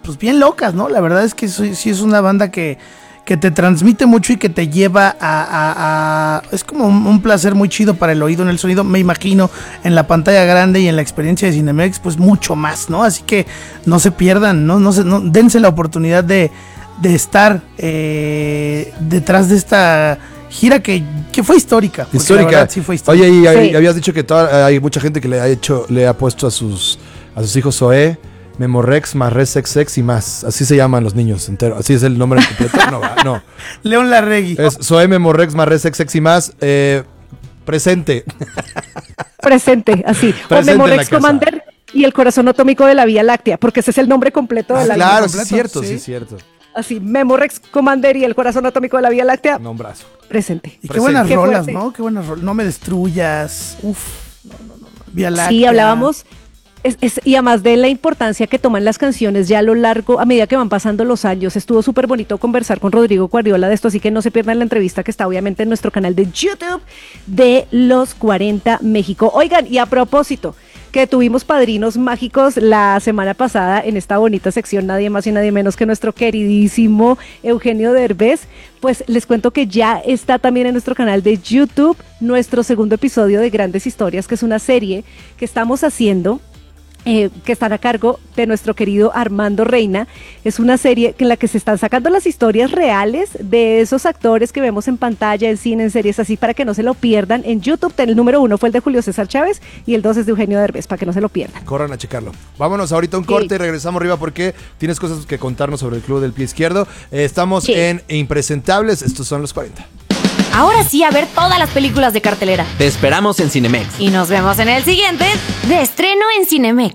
pues bien locas, ¿no? La verdad es que sí es una banda que te transmite mucho y que te lleva a es como un placer muy chido para el oído en el sonido, me imagino, en la pantalla grande y en la experiencia de Cinemex, pues mucho más, ¿no? Así que no se pierdan, no dense la oportunidad de estar detrás de esta gira que fue histórica. Histórica. La verdad, sí fue histórica. Oye, y habías dicho que hay mucha gente que le ha puesto a sus hijos Zoé, Memorex, más Resex y más. Así se llaman los niños enteros. Así es el nombre completo. No. León Larregui. Es Zoé, Memorex, más Resex y más. Presente. Presente, así. O Memorex Commander y el corazón atómico de la Vía Láctea, porque ese es el nombre completo de la Claro, completo. sí es cierto. Así, Memorex Commander y el corazón atómico de la Vía Láctea. Nombrazo. Presente. Y qué buenas Qué rolas, fuerte. ¿no? Qué buenas rolas. No me destruyas. Uf. No. Vía Láctea. Sí, hablábamos. Y además de la importancia que toman las canciones ya a lo largo, a medida que van pasando los años. Estuvo súper bonito conversar con Rodrigo Guardiola de esto, así que no se pierdan la entrevista que está obviamente en nuestro canal de YouTube de Los 40 México. Oigan, y a propósito, que tuvimos padrinos mágicos la semana pasada en esta bonita sección, nadie más y nadie menos que nuestro queridísimo Eugenio Derbez, pues les cuento que ya está también en nuestro canal de YouTube nuestro segundo episodio de Grandes Historias, que es una serie que estamos haciendo, que están a cargo de nuestro querido Armando Reina. Es una serie en la que se están sacando las historias reales de esos actores que vemos en pantalla, en cine, en series así, para que no se lo pierdan en YouTube. El número 1 fue el de Julio César Chávez y el 2 es de Eugenio Derbez, para que no se lo pierdan. Corran a checarlo. Vámonos ahorita a un corte y regresamos arriba porque tienes cosas que contarnos sobre el Club del Pie Izquierdo. Estamos en Impresentables, estos son los 40. Ahora sí, a ver todas las películas de cartelera. Te esperamos en Cinemex. Y nos vemos en el siguiente de estreno en Cinemex.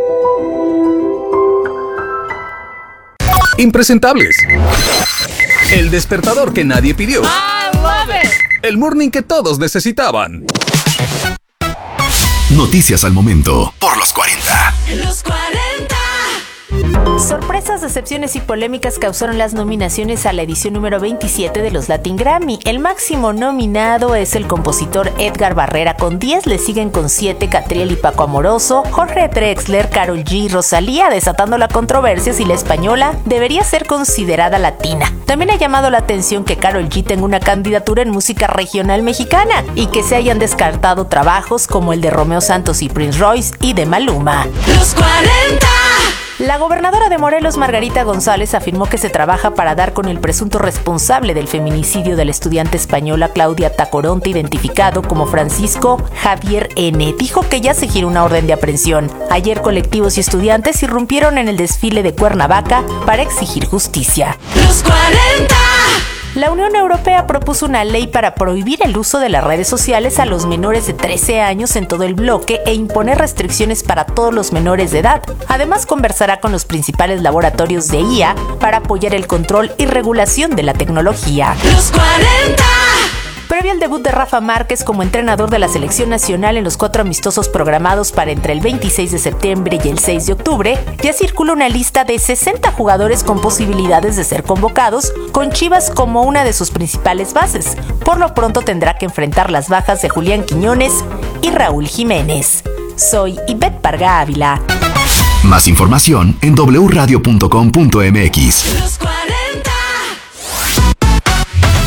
Impresentables. El despertador que nadie pidió. I love it. El morning que todos necesitaban. Noticias al momento por los 40. Los 40. Sorpresas, decepciones y polémicas causaron las nominaciones a la edición número 27 de los Latin Grammy. El máximo nominado es el compositor Edgar Barrera con 10, le siguen con 7 Catriel y Paco Amoroso, Jorge Drexler, Karol G y Rosalía, desatando la controversia si la española debería ser considerada latina. También ha llamado la atención que Karol G tenga una candidatura en música regional mexicana y que se hayan descartado trabajos como el de Romeo Santos y Prince Royce y de Maluma. Los 40. La gobernadora de Morelos, Margarita González, afirmó que se trabaja para dar con el presunto responsable del feminicidio de la estudiante española Claudia Tacoronte, identificado como Francisco Javier N. Dijo que ya se giró una orden de aprehensión. Ayer colectivos y estudiantes irrumpieron en el desfile de Cuernavaca para exigir justicia. Los 40. La Unión Europea propuso una ley para prohibir el uso de las redes sociales a los menores de 13 años en todo el bloque e imponer restricciones para todos los menores de edad. Además, conversará con los principales laboratorios de IA para apoyar el control y regulación de la tecnología. Los 40. Previo al debut de Rafa Márquez como entrenador de la selección nacional en los 4 amistosos programados para entre el 26 de septiembre y el 6 de octubre, ya circula una lista de 60 jugadores con posibilidades de ser convocados, con Chivas como una de sus principales bases. Por lo pronto tendrá que enfrentar las bajas de Julián Quiñones y Raúl Jiménez. Soy Ivette Parga Ávila. Más información en wradio.com.mx. Los 40.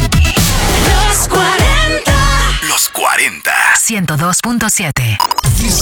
Los 40. Los 40. 102.7.